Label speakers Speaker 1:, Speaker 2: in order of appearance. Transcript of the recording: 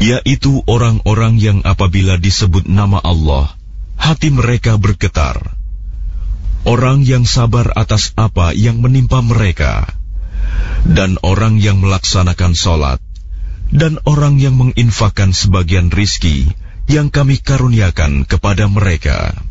Speaker 1: yaitu orang-orang yang apabila disebut nama Allah, hati mereka bergetar. Orang yang sabar atas apa yang menimpa mereka, dan orang yang melaksanakan sholat, dan orang yang menginfakkan sebagian rizki yang kami karuniakan kepada mereka.